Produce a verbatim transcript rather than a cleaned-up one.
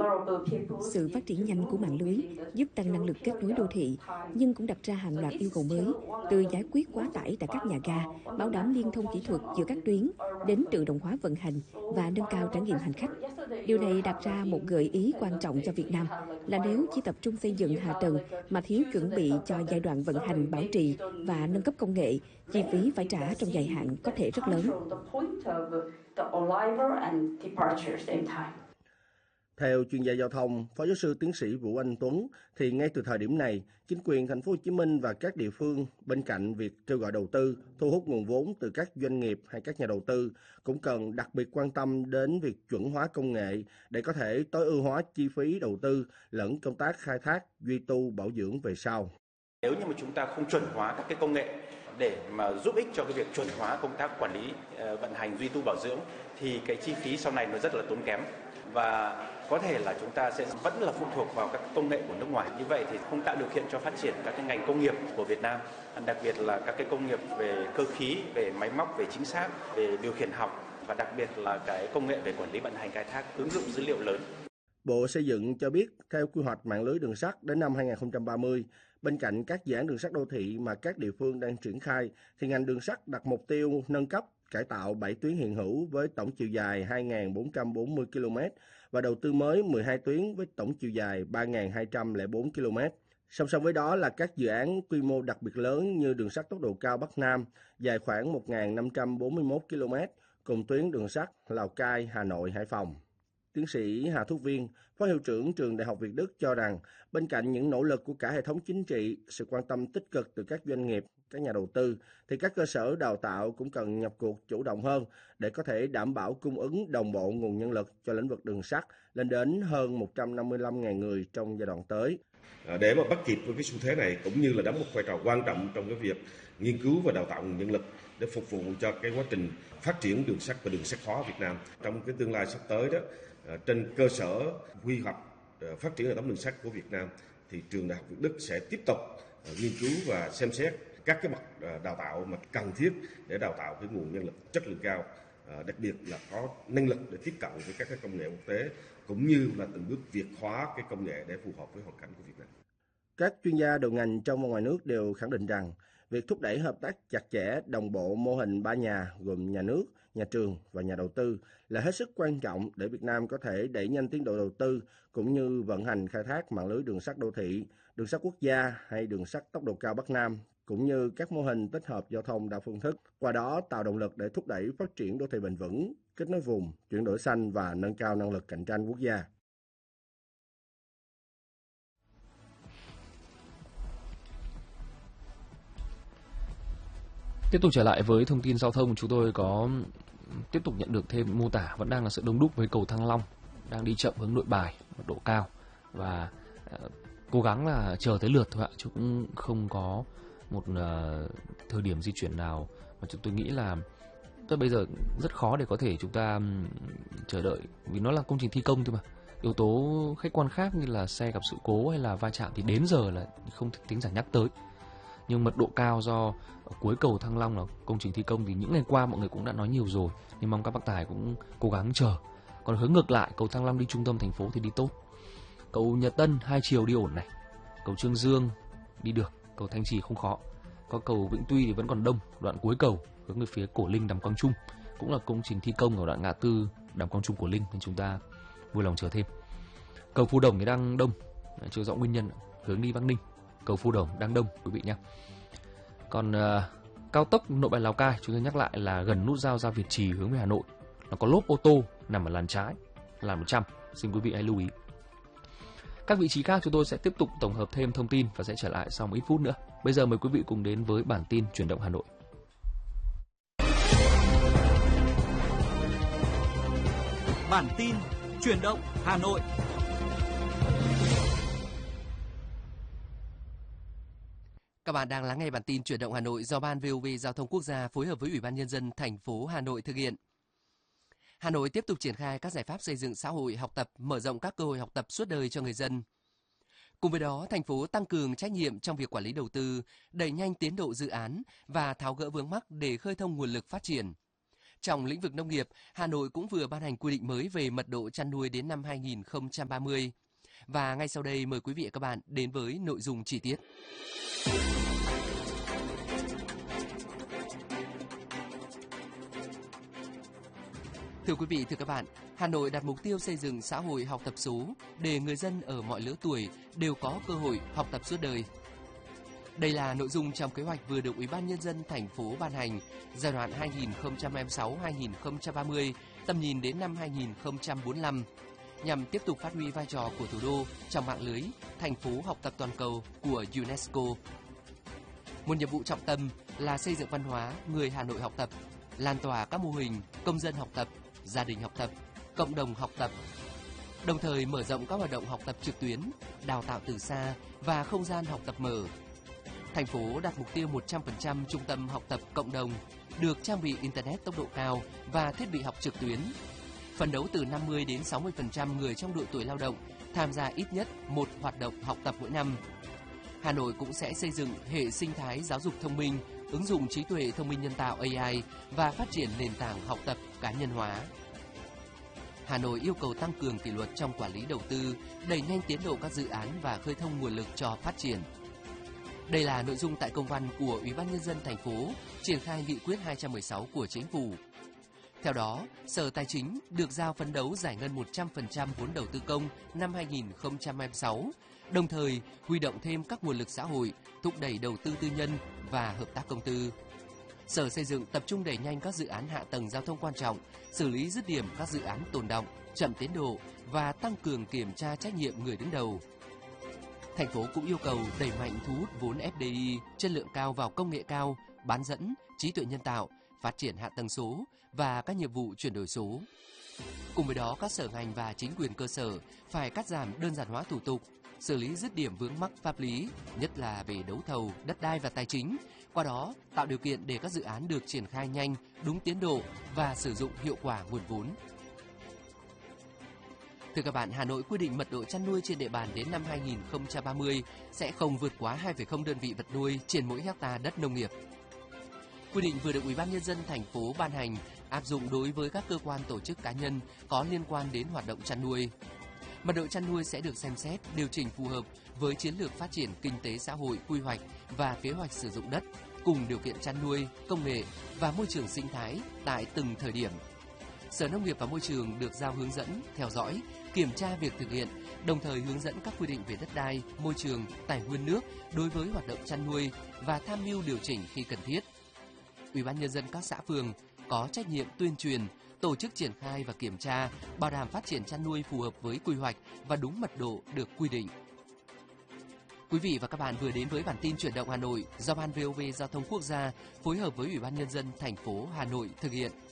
Sự phát triển nhanh của mạng lưới giúp tăng năng lực kết nối đô thị, nhưng cũng đặt ra hàng loạt yêu cầu mới, từ giải quyết quá tải tại các nhà ga, bảo đảm liên thông kỹ thuật giữa các tuyến, đến tự động hóa vận hành và nâng cao trải nghiệm hành khách. Điều này đặt ra một gợi ý quan trọng cho Việt Nam là nếu chỉ tập trung xây dựng hạ tầng mà thiếu chuẩn bị cho giai đoạn vận hành, bảo trì và nâng cấp công nghệ, chi phí phải trả trong dài hạn có thể rất lớn. Theo chuyên gia giao thông, Phó giáo sư tiến sĩ Vũ Anh Tuấn, thì ngay từ thời điểm này, chính quyền thành phố Hồ Chí Minh và các địa phương bên cạnh việc kêu gọi đầu tư, thu hút nguồn vốn từ các doanh nghiệp hay các nhà đầu tư cũng cần đặc biệt quan tâm đến việc chuẩn hóa công nghệ để có thể tối ưu hóa chi phí đầu tư lẫn công tác khai thác, duy tu, bảo dưỡng về sau. Nếu như mà chúng ta không chuẩn hóa các cái công nghệ để mà giúp ích cho cái việc chuẩn hóa công tác quản lý, vận hành, duy tu, bảo dưỡng thì cái chi phí sau này nó rất là tốn kém. Và có thể là chúng ta sẽ vẫn là phụ thuộc vào các công nghệ của nước ngoài. Như vậy thì không tạo điều kiện cho phát triển các cái ngành công nghiệp của Việt Nam, đặc biệt là các cái công nghiệp về cơ khí, về máy móc, về chính xác, về điều khiển học và đặc biệt là cái công nghệ về quản lý vận hành khai thác, ứng dụng dữ liệu lớn. Bộ Xây dựng cho biết, theo quy hoạch mạng lưới đường sắt đến năm hai không ba mươi, bên cạnh các dự án đường sắt đô thị mà các địa phương đang triển khai, thì ngành đường sắt đặt mục tiêu nâng cấp, cải tạo bảy tuyến hiện hữu với tổng chiều dài hai nghìn bốn trăm bốn mươi ki lô mét và đầu tư mới mười hai tuyến với tổng chiều dài ba nghìn hai trăm lẻ bốn ki lô mét. Song song với đó là các dự án quy mô đặc biệt lớn như đường sắt tốc độ cao Bắc Nam dài khoảng một nghìn năm trăm bốn mươi mốt ki lô mét cùng tuyến đường sắt Lào Cai, Hà Nội, Hải Phòng. Tiến sĩ Hà Thúc Viên, Phó Hiệu trưởng Trường Đại học Việt Đức cho rằng, bên cạnh những nỗ lực của cả hệ thống chính trị, sự quan tâm tích cực từ các doanh nghiệp, các nhà đầu tư, thì các cơ sở đào tạo cũng cần nhập cuộc chủ động hơn để có thể đảm bảo cung ứng đồng bộ nguồn nhân lực cho lĩnh vực đường sắt lên đến hơn một trăm năm mươi lăm nghìn người trong giai đoạn tới. Để mà bắt kịp với cái xu thế này cũng như là đóng một vai trò quan trọng trong cái việc nghiên cứu và đào tạo nguồn nhân lực để phục vụ cho cái quá trình phát triển đường sắt và đường sắt hóa Việt Nam trong cái tương lai sắp tới đó. Trên cơ sở quy hoạch phát triển hệ thống đường sắt của Việt Nam thì trường Đại học Việt Đức sẽ tiếp tục nghiên cứu và xem xét các cái mặt đào tạo mà cần thiết để đào tạo cái nguồn nhân lực chất lượng cao, đặc biệt là có năng lực để tiếp cận với các cái công nghệ quốc tế cũng như là từng bước Việt hóa cái công nghệ để phù hợp với hoàn cảnh của Việt Nam. Các chuyên gia đầu ngành trong và ngoài nước đều khẳng định rằng việc thúc đẩy hợp tác chặt chẽ, đồng bộ mô hình ba nhà gồm nhà nước, nhà trường và nhà đầu tư là hết sức quan trọng để Việt Nam có thể đẩy nhanh tiến độ đầu tư cũng như vận hành khai thác mạng lưới đường sắt đô thị, đường sắt quốc gia hay đường sắt tốc độ cao Bắc Nam, cũng như các mô hình tích hợp giao thông đa phương thức, qua đó tạo động lực để thúc đẩy phát triển đô thị bền vững, kết nối vùng, chuyển đổi xanh và nâng cao năng lực cạnh tranh quốc gia. Tiếp tục trở lại với thông tin giao thông, chúng tôi có tiếp tục nhận được thêm mô tả vẫn đang là sự đông đúc với cầu Thăng Long đang đi chậm hướng Nội Bài mật độ cao và uh, cố gắng là chờ tới lượt thôi ạ, chứ cũng không có một uh, thời điểm di chuyển nào mà chúng tôi nghĩ là tới bây giờ rất khó để có thể chúng ta um, chờ đợi, vì nó là công trình thi công thôi mà. Yếu tố khách quan khác như là xe gặp sự cố hay là va chạm thì đến giờ là không tính giảm nhắc tới. Nhưng mật độ cao do cuối cầu Thăng Long là công trình thi công thì những ngày qua mọi người cũng đã nói nhiều rồi, nhưng mong các bác tài cũng cố gắng chờ. Còn hướng ngược lại, cầu Thăng Long đi trung tâm thành phố thì đi tốt. Cầu Nhật Tân hai chiều đi ổn này, cầu Trương Dương đi được, cầu Thanh Trì không khó. Có cầu Vĩnh Tuy thì vẫn còn đông, đoạn cuối cầu hướng về phía Cổ Linh Đàm Quang Trung cũng là công trình thi công ở đoạn ngã tư Đàm Quang Trung Cổ Linh nên chúng ta vui lòng chờ thêm. Cầu Phú Đồng thì đang đông, chưa rõ nguyên nhân, hướng đi Bắc Ninh. Cầu Phú Đồng đang đông quý vị nhé. Còn uh, cao tốc Nội Bài Lào Cai chúng tôi nhắc lại là gần nút giao ra Việt Trì hướng về Hà Nội, nó có lốp ô tô nằm ở làn trái, làn một trăm, xin quý vị hãy lưu ý. Các vị trí khác chúng tôi sẽ tiếp tục tổng hợp thêm thông tin và sẽ trở lại sau một ít phút nữa. Bây giờ mời quý vị cùng đến với bản tin chuyển động Hà Nội. Bản tin chuyển động Hà Nội. Các bạn đang lắng nghe bản tin chuyển động Hà Nội do Ban vê o vê Giao thông Quốc gia phối hợp với Ủy ban Nhân dân thành phố Hà Nội thực hiện. Hà Nội tiếp tục triển khai các giải pháp xây dựng xã hội, học tập, mở rộng các cơ hội học tập suốt đời cho người dân. Cùng với đó, thành phố tăng cường trách nhiệm trong việc quản lý đầu tư, đẩy nhanh tiến độ dự án và tháo gỡ vướng mắc để khơi thông nguồn lực phát triển. Trong lĩnh vực nông nghiệp, Hà Nội cũng vừa ban hành quy định mới về mật độ chăn nuôi đến năm hai nghìn không trăm ba mươi. Và ngay sau đây mời quý vị và các bạn đến với nội dung chi tiết. Thưa quý vị, thưa các bạn, Hà Nội đặt mục tiêu xây dựng xã hội học tập số để người dân ở mọi lứa tuổi đều có cơ hội học tập suốt đời. Đây là nội dung trong kế hoạch vừa được Ủy ban Nhân dân thành phố ban hành giai đoạn hai nghìn không trăm hai mươi sáu đến hai nghìn không trăm ba mươi, tầm nhìn đến năm hai nghìn không trăm bốn mươi lăm, nhằm tiếp tục phát huy vai trò của thủ đô trong mạng lưới thành phố học tập toàn cầu của UNESCO. Một nhiệm vụ trọng tâm là xây dựng văn hóa người Hà Nội học tập, lan tỏa các mô hình công dân học tập, gia đình học tập, cộng đồng học tập, đồng thời mở rộng các hoạt động học tập trực tuyến, đào tạo từ xa và không gian học tập mở. Thành phố đặt mục tiêu một trăm phần trăm trung tâm học tập cộng đồng được trang bị Internet tốc độ cao và thiết bị học trực tuyến. Phấn đấu từ năm mươi đến sáu mươi phần trăm người trong độ tuổi lao động tham gia ít nhất một hoạt động học tập mỗi năm. Hà Nội cũng sẽ xây dựng hệ sinh thái giáo dục thông minh, ứng dụng trí tuệ thông minh nhân tạo A I và phát triển nền tảng học tập cá nhân hóa. Hà Nội yêu cầu tăng cường kỷ luật trong quản lý đầu tư, đẩy nhanh tiến độ các dự án và khơi thông nguồn lực cho phát triển. Đây là nội dung tại công văn của Ủy ban Nhân dân thành phố triển khai nghị quyết hai trăm mười sáu của Chính phủ. Theo đó, Sở Tài chính được giao phấn đấu giải ngân một trăm phần trăm vốn đầu tư công năm hai nghìn không trăm hai mươi sáu, đồng thời huy động thêm các nguồn lực xã hội, thúc đẩy đầu tư tư nhân và hợp tác công tư. Sở Xây dựng tập trung đẩy nhanh các dự án hạ tầng giao thông quan trọng, xử lý dứt điểm các dự án tồn đọng, chậm tiến độ và tăng cường kiểm tra trách nhiệm người đứng đầu. Thành phố cũng yêu cầu đẩy mạnh thu hút vốn F D I chất lượng cao vào công nghệ cao, bán dẫn, trí tuệ nhân tạo, phát triển hạ tầng số và các nhiệm vụ chuyển đổi số. Cùng với đó, các sở ngành và chính quyền cơ sở phải cắt giảm đơn giản hóa thủ tục, xử lý dứt điểm vướng mắc pháp lý, nhất là về đấu thầu, đất đai và tài chính, qua đó tạo điều kiện để các dự án được triển khai nhanh, đúng tiến độ và sử dụng hiệu quả nguồn vốn. Thưa các bạn, Hà Nội quy định mật độ chăn nuôi trên địa bàn đến năm hai nghìn không trăm ba mươi sẽ không vượt quá hai phẩy không đơn vị vật nuôi trên mỗi hectare đất nông nghiệp. Quy định vừa được Ủy ban Nhân dân thành phố ban hành áp dụng đối với các cơ quan tổ chức cá nhân có liên quan đến hoạt động chăn nuôi. Mật độ chăn nuôi sẽ được xem xét, điều chỉnh phù hợp với chiến lược phát triển kinh tế xã hội, quy hoạch và kế hoạch sử dụng đất, cùng điều kiện chăn nuôi, công nghệ và môi trường sinh thái tại từng thời điểm. Sở Nông nghiệp và Môi trường được giao hướng dẫn, theo dõi, kiểm tra việc thực hiện, đồng thời hướng dẫn các quy định về đất đai, môi trường, tài nguyên nước đối với hoạt động chăn nuôi và tham mưu điều chỉnh khi cần thiết. Ủy ban Nhân dân các xã phường có trách nhiệm tuyên truyền, tổ chức triển khai và kiểm tra, bảo đảm phát triển chăn nuôi phù hợp với quy hoạch và đúng mật độ được quy định. Quý vị và các bạn vừa đến với bản tin Chuyển động Hà Nội do Ban vê o vê Giao thông Quốc gia phối hợp với Ủy ban Nhân dân thành phố Hà Nội thực hiện.